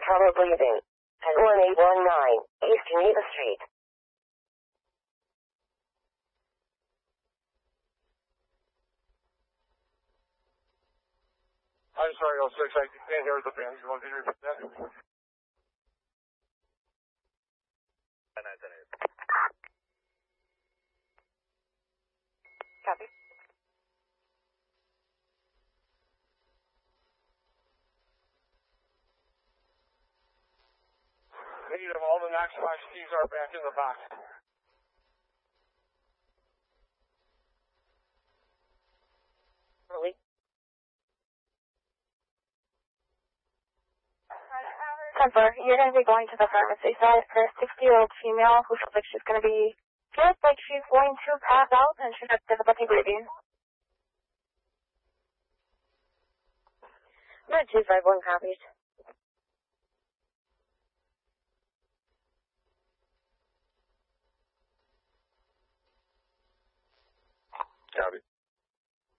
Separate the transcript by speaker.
Speaker 1: trouble breathing. At 1819 East Geneva Street.
Speaker 2: I'm sorry, 06, I can't hear the fans. You want to repeat that?
Speaker 3: Copy.
Speaker 2: Negative, all the Knox 5 keys are back in the box.
Speaker 1: Really?
Speaker 3: 10-4, you're going to be going to the pharmacy side for a 60-year-old female who feels like she's going to be, feels like she's going to pass out and she has difficulty breathing.
Speaker 1: Red 251 copies.